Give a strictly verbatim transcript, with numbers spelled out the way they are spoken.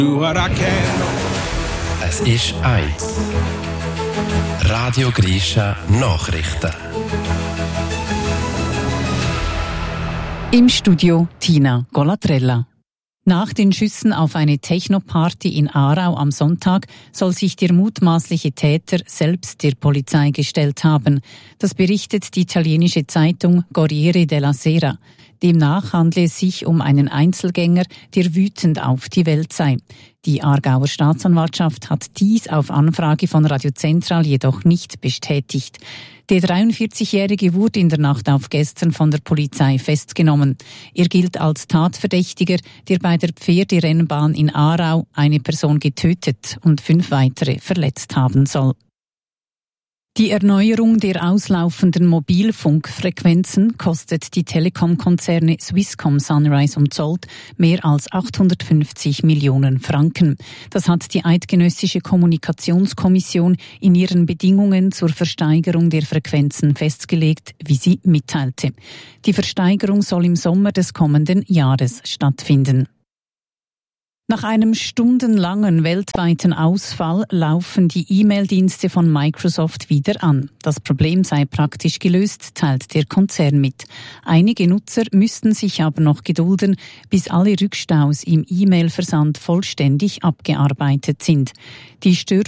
Es ist eins. Radio Grisha Nachrichten. Im Studio Tina Golatrella. Nach den Schüssen auf eine Techno-Party in Aarau am Sonntag soll sich der mutmaßliche Täter selbst der Polizei gestellt haben. Das berichtet die italienische Zeitung Corriere della Sera. Demnach handle es sich um einen Einzelgänger, der wütend auf die Welt sei. Die Aargauer Staatsanwaltschaft hat dies auf Anfrage von Radio Central jedoch nicht bestätigt. Der dreiundvierzigjährige wurde in der Nacht auf gestern von der Polizei festgenommen. Er gilt als Tatverdächtiger, der bei der Pferderennbahn in Aarau eine Person getötet und fünf weitere verletzt haben soll. Die Erneuerung der auslaufenden Mobilfunkfrequenzen kostet die Telekom-Konzerne Swisscom, Sunrise und Salt mehr als achthundertfünfzig Millionen Franken. Das hat die Eidgenössische Kommunikationskommission in ihren Bedingungen zur Versteigerung der Frequenzen festgelegt, wie sie mitteilte. Die Versteigerung soll im Sommer des kommenden Jahres stattfinden. Nach einem stundenlangen weltweiten Ausfall laufen die E-Mail-Dienste von Microsoft wieder an. Das Problem sei praktisch gelöst, teilt der Konzern mit. Einige Nutzer müssten sich aber noch gedulden, bis alle Rückstaus im E-Mail-Versand vollständig abgearbeitet sind. Die Störung